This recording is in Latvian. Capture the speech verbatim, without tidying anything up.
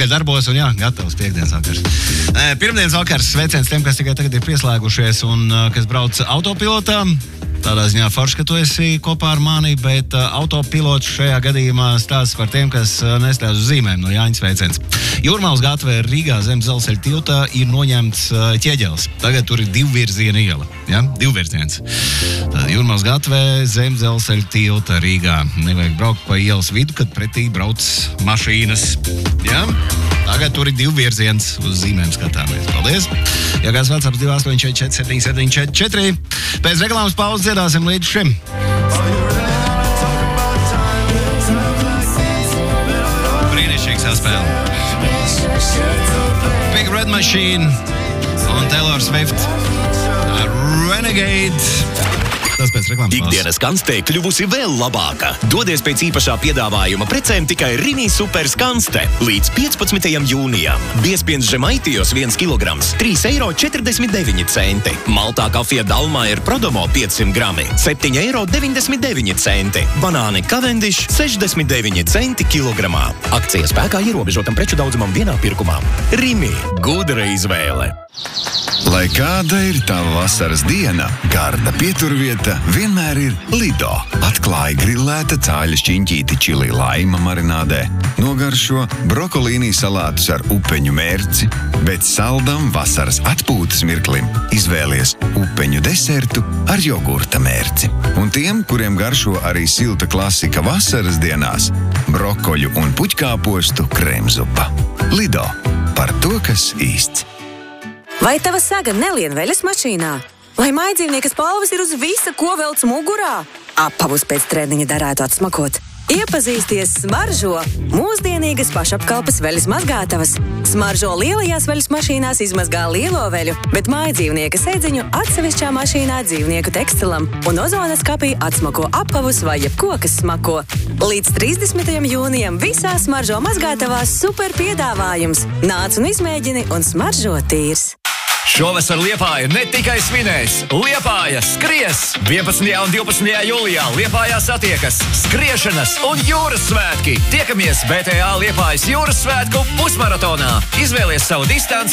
Tagad darbos un jā, gatavs piekdienas vakars. Pirmdienas vakars sveiciens tiem, kas tikai tagad ir pieslēgušies un kas brauc autopilotā. Tādā ziņā forši, ka tu esi kopā ar mani, bet uh, autopilots šajā gadījumā stāsta par tiem, kas uh, nestāsta uz zīmēm no Jāņa sveiciens. Jūrmālas gatavē Rīgā zem Dzelzceļa tilta ir noņemts uh, ķieģelis. Tagad tur ir divvirziena iela, ja? Divvirziens. Tad Jūrmālas gatavē zem Dzelzceļa tilta Rīgā. Nevajag braukt pa ielas vidu, kad pretī brauc mašīnas, ja? Tagad tur ir divvirziens, uz zīmēm skatāmies. Paldies! Ja kāds WhatsApp divi astoņi četri četri septiņi septiņi četri četri. Pēc reklāmas pauzes dziedāsim līdz šim. Brīnišķīgs saspēle. Big Red Machine un Taylor Swift. Renegade. Tas pēc reklāmas pauzes. Ikdienas skanste kļuvusi vēl labāka. Dodies pēc īpašā piedāvājuma precēm tikai Rimi Super skanste. Līdz piecpadsmitajam jūnijam. Biezpiens Žemaitijos viens kilograms, trīs eiro četrdesmit deviņi centi. Maltā kafija Dalmair Prodomo piecsimt grami, septiņi eiro deviņdesmit deviņi centi. Banāni Cavendish sešdesmit deviņi centi kilogramā. Akcija spēkā ierobežotam preču daudzumam vienā pirkumā. Rimi – gudra izvēle. Lai kāda ir tava vasaras diena, garda pieturvieta vienmēr ir Lido. Atklāja grillēta cāļa šķiņķīti čili laima marinādē, nogaršo brokolīnī salātus ar upeņu mērci, bet saldam vasaras atpūtas mirklim izvēlies upeņu desertu ar jogurta mērci. Un tiem, kuriem garšo arī silta klasika vasaras dienās, brokoļu un puķkāpostu krēmzupa. Lido. Par to, kas īsts. Vai tava saga nelien veļas mašīnā? Vai mājdzīvnieka spalvas ir uz visa, ko velc mugurā? Apavus pēc treniņa darētu atsmakot. Iepazīsties Smaržo! Mūsdienīgas pašapkalpes veļas mazgātavas. Smaržo lielajās veļas mašīnās izmazgā lielo veļu, bet mājdzīvnieka sēdziņu atsevišķā mašīnā dzīvnieku tekstilam un ozonas kapī atsmako apavus vai jebko, kas smako. Līdz trīsdesmitajam jūnijam visā Smaržo mazgātavās super piedāvājums. Nāc un izmēģini un Smaržo tīrs. Šovasar Liepāja ne tikai svinēs. Liepāja skries! vienpadsmitajā un divpadsmitajā jūlijā Liepājā satiekas skriešanas un jūras svētki. Tiekamies B T A Liepājas jūras svētku pusmaratonā. Izvēlies savu distanci